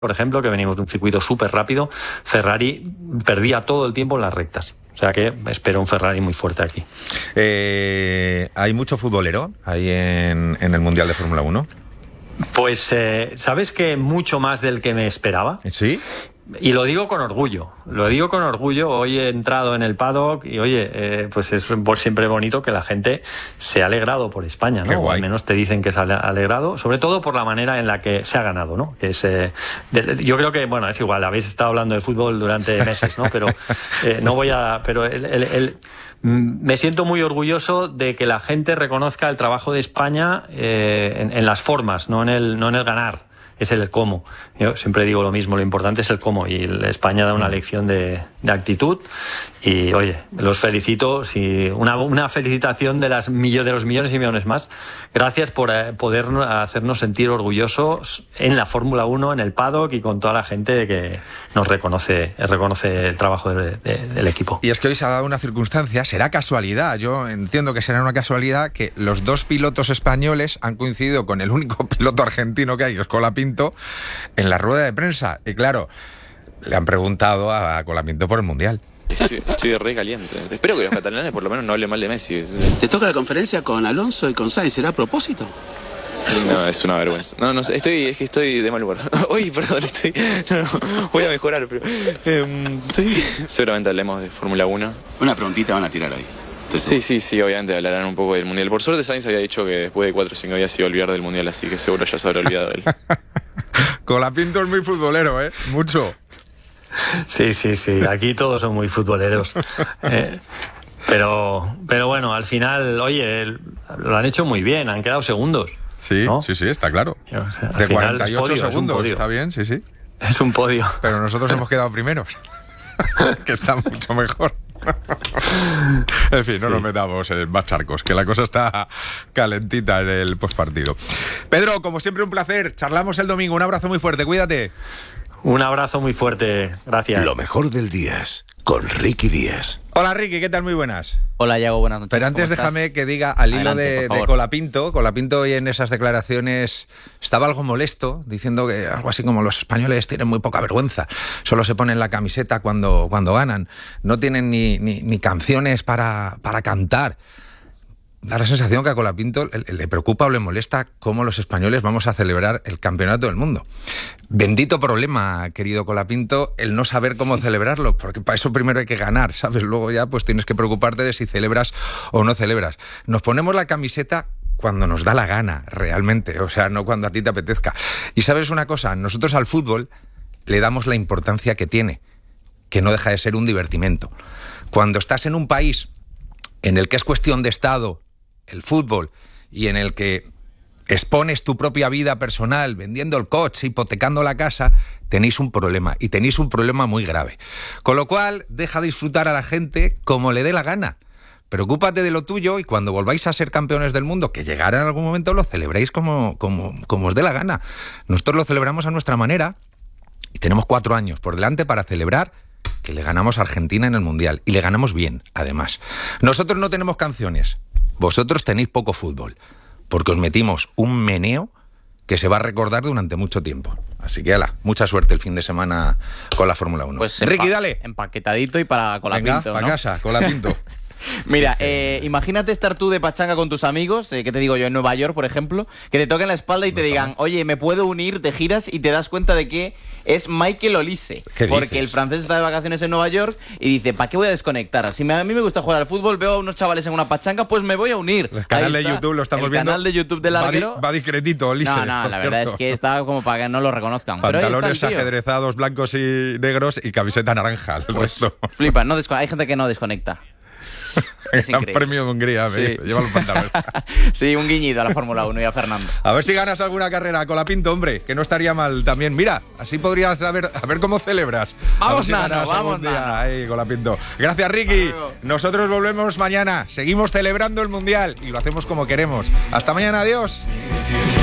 por ejemplo, que venimos de un circuito súper rápido, Ferrari perdía todo el tiempo en las rectas. O sea que espero un Ferrari muy fuerte aquí. ¿Hay mucho futbolero ahí en el Mundial de Fórmula 1? Pues, ¿sabes que mucho más del que me esperaba? ¿Sí? Y lo digo con orgullo, Hoy he entrado en el paddock y, oye, pues es siempre bonito que la gente se ha alegrado por España, ¿no? O al menos te dicen que se ha alegrado, sobre todo por la manera en la que se ha ganado, ¿no? Que es, yo creo que, bueno, es igual, habéis estado hablando de fútbol durante meses, ¿no? Pero no voy a... Pero me siento muy orgulloso de que la gente reconozca el trabajo de España en las formas, no en el ganar. Es el cómo. Yo siempre digo lo mismo, lo importante es el cómo, y España da una lección de actitud y, oye, los felicito, una felicitación de los millones y millones más. Gracias por poder hacernos sentir orgullosos en la Fórmula 1, en el paddock y con toda la gente que nos reconoce el trabajo del equipo. Y es que hoy se ha dado una circunstancia, será casualidad, yo entiendo que será una casualidad, que los dos pilotos españoles han coincidido con el único piloto argentino que hay, que es Colapinto, en la rueda de prensa. Y claro, le han preguntado a Colapinto por el Mundial. Estoy re caliente. Espero que los catalanes por lo menos no hablen mal de Messi. ¿Te toca la conferencia con Alonso y con Sainz? ¿Será a propósito? No, es una vergüenza. No sé, estoy de mal humor. Hoy, perdón, voy a mejorar, pero... Seguramente hablemos de Fórmula 1. Una preguntita van a tirar ahí. Sí, obviamente hablarán un poco del Mundial. Por suerte Sainz había dicho que después de 4 o 5 días se iba a olvidar del Mundial, así que seguro ya se habrá olvidado de él. Colapinto es muy futbolero, mucho. Sí, aquí todos son muy futboleros. Pero bueno, al final, oye, lo han hecho muy bien, han quedado segundos. Sí, ¿no? Sí, está claro. O sea, de 48 segundos, está bien, sí. Es un podio. Pero nosotros hemos quedado primeros, que está mucho mejor. En fin, no nos metamos en más charcos, que la cosa está calentita en el postpartido. Pedro, como siempre, un placer. Charlamos el domingo. Un abrazo muy fuerte, cuídate. Un abrazo muy fuerte, gracias. Lo mejor del día con Ricky Díaz. Hola Ricky, ¿qué tal? Muy buenas. Hola Yago, buenas noches. Pero antes déjame que diga al hilo de Colapinto. Colapinto hoy en esas declaraciones estaba algo molesto, diciendo que algo así como los españoles tienen muy poca vergüenza, solo se ponen la camiseta cuando ganan, no tienen ni canciones para cantar. Da la sensación que a Colapinto le preocupa o le molesta cómo los españoles vamos a celebrar el campeonato del mundo. Bendito problema, querido Colapinto, el no saber cómo celebrarlo, porque para eso primero hay que ganar, ¿sabes? Luego ya pues tienes que preocuparte de si celebras o no celebras. Nos ponemos la camiseta cuando nos da la gana, realmente, o sea, no cuando a ti te apetezca. Y ¿sabes una cosa? Nosotros al fútbol le damos la importancia que tiene, que no deja de ser un divertimento. Cuando estás en un país en el que es cuestión de Estado el fútbol, y en el que expones tu propia vida personal vendiendo el coche, hipotecando la casa, tenéis un problema, y tenéis un problema muy grave. Con lo cual, deja disfrutar a la gente como le dé la gana. Preocúpate de lo tuyo, y cuando volváis a ser campeones del mundo, que llegará en algún momento, lo celebréis como os dé la gana. Nosotros lo celebramos a nuestra manera, y tenemos 4 años por delante para celebrar que le ganamos a Argentina en el Mundial, y le ganamos bien, además. Nosotros no tenemos canciones. Vosotros tenéis poco fútbol, porque os metimos un meneo que se va a recordar durante mucho tiempo. Así que, ala, mucha suerte el fin de semana con la Fórmula 1. Pues Ricky, dale. Empaquetadito y para Colapinto. Venga, para casa, Colapinto. Mira, imagínate estar tú de pachanga con tus amigos, ¿qué te digo yo? En Nueva York, por ejemplo, que te toquen la espalda y te digan, oye, ¿me puedo unir? Te giras y te das cuenta de que es Michael Olise. Porque dices? El francés está de vacaciones en Nueva York y dice, ¿para qué voy a desconectar? Si a mí me gusta jugar al fútbol, veo a unos chavales en una pachanga, pues me voy a unir. El canal de YouTube lo estamos viendo. El canal de YouTube del larguero. Va discretito, Olise. No, la verdad es que está como para que no lo reconozcan. Pantalones ajedrezados, blancos y negros, y camiseta naranja. Pues flipan, hay gente que no desconecta. El Gran Premio de Hungría, sí. Lleva los pantalones. Sí, un guiñito a la Fórmula 1 y a Fernando. A ver si ganas alguna carrera, Colapinto, hombre, que no estaría mal también. Mira, así podrías saber a ver cómo celebras. Vamos, Nano, vamos, Nano. Ahí, Colapinto. Gracias, Ricky. Nosotros volvemos mañana. Seguimos celebrando el Mundial y lo hacemos como queremos. Hasta mañana, adiós.